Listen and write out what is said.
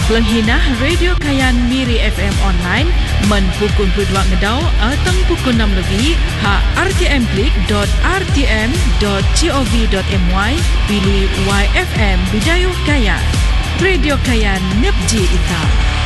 Pelenghinah Radio Kayan Miri FM online men pukul 22 ngedau atau pukul 6 lebih ha rtm.rtm.gov.my pilih YFM Bidayuh Kayan. Radio Kayan Nepji Ita.